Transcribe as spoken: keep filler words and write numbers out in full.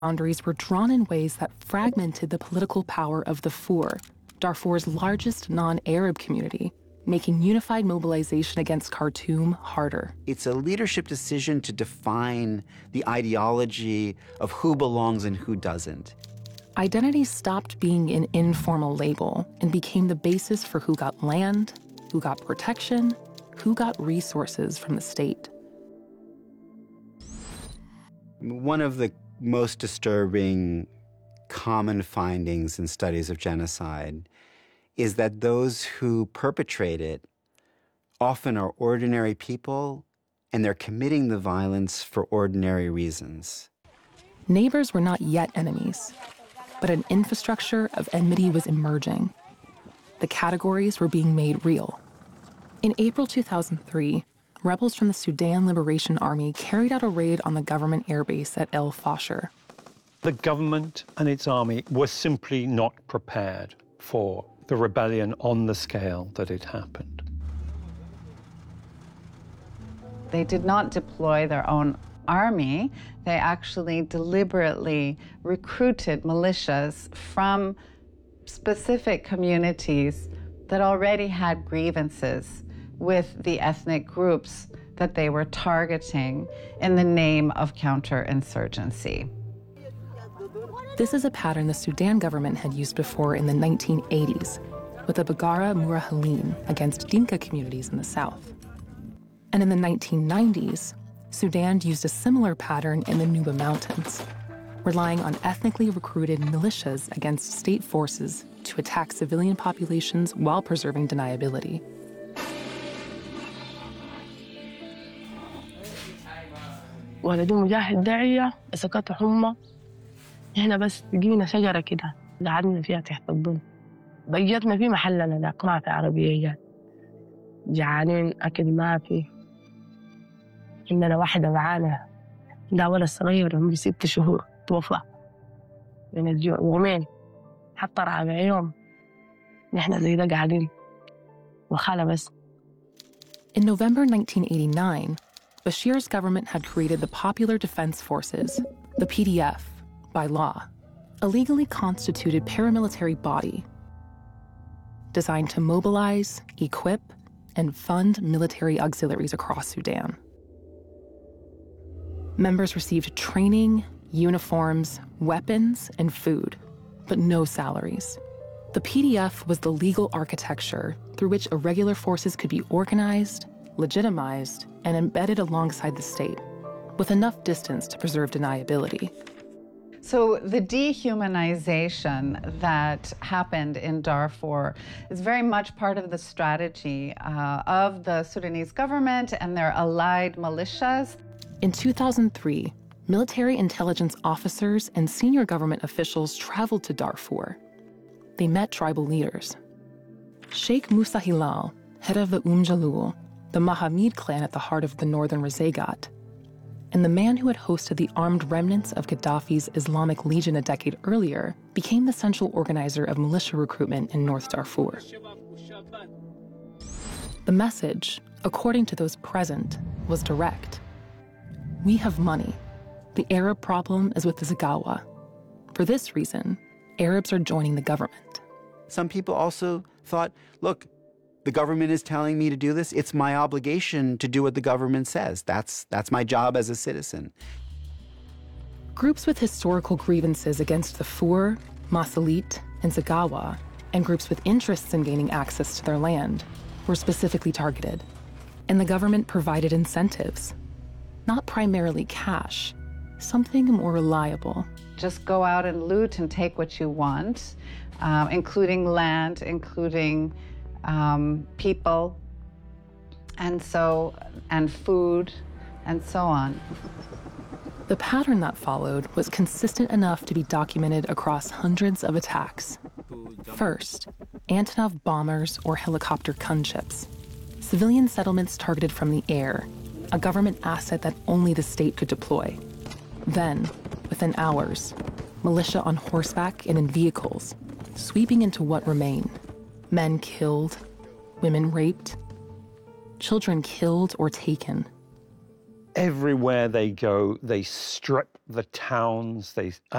boundaries were drawn in ways that fragmented the political power of the Darfur, Darfur's largest non-Arab community, making unified mobilization against Khartoum harder. It's a leadership decision to define the ideology of who belongs and who doesn't. Identity stopped being an informal label and became the basis for who got land, who got protection, who got resources from the state. One of the most disturbing common findings in studies of genocide is that those who perpetrate it often are ordinary people, and they're committing the violence for ordinary reasons. Neighbors were not yet enemies, but an infrastructure of enmity was emerging. The categories were being made real. In April two thousand three, rebels from the Sudan Liberation Army carried out a raid on the government airbase at El Fasher. The government and its army were simply not prepared for the rebellion on the scale that it happened. They did not deploy their own army. They actually deliberately recruited militias from specific communities that already had grievances with the ethnic groups that they were targeting in the name of counterinsurgency. This is a pattern the Sudan government had used before in the nineteen eighties with the Bagara Murahaleen against Dinka communities in the south. And in the nineteen nineties, Sudan used a similar pattern in the Nuba Mountains, relying on ethnically recruited militias against state forces to attack civilian populations while preserving deniability. ولدي مجاهد داعية سكت حمى إحنا بس لقينا شجرة كده قعدنا فيها تحت الظل بيتنا في محلنا ده ما في عربية جعانين أكل ما في إننا واحدة معانا ده ولد صغير عمره ست شهور توفى من الجوع يومين حتى رابع يوم نحن زي ده قاعدين وخالة بس. In November nineteen eighty-nine, Bashir's government had created the Popular Defense Forces, the P D F, by law, a legally constituted paramilitary body designed to mobilize, equip, and fund military auxiliaries across Sudan. Members received training, uniforms, weapons, and food, but no salaries. The P D F was the legal architecture through which irregular forces could be organized, legitimized, and embedded alongside the state, with enough distance to preserve deniability. So the dehumanization that happened in Darfur is very much part of the strategy uh, of the Sudanese government and their allied militias. In two thousand three, military intelligence officers and senior government officials traveled to Darfur. They met tribal leaders. Sheikh Musa Hilal, head of the Umm Jalul, the Mahamid clan at the heart of the northern Rizagat, and the man who had hosted the armed remnants of Gaddafi's Islamic Legion a decade earlier, became the central organizer of militia recruitment in North Darfur. The message, according to those present, was direct. We have money. The Arab problem is with the Zagawa. For this reason, Arabs are joining the government. Some people also thought, look, the government is telling me to do this. It's my obligation to do what the government says. That's, that's my job as a citizen. Groups with historical grievances against the Fur, Masalit, and Zagawa, and groups with interests in gaining access to their land, were specifically targeted. And the government provided incentives, not primarily cash, something more reliable. Just go out and loot and take what you want, uh, including land, including Um, people, and so, and food, and so on. The pattern that followed was consistent enough to be documented across hundreds of attacks. First, Antonov bombers or helicopter gunships, civilian settlements targeted from the air, a government asset that only the state could deploy. Then, within hours, militia on horseback and in vehicles, sweeping into what remained. Men killed, women raped, children killed or taken. Everywhere they go, they strip the towns, they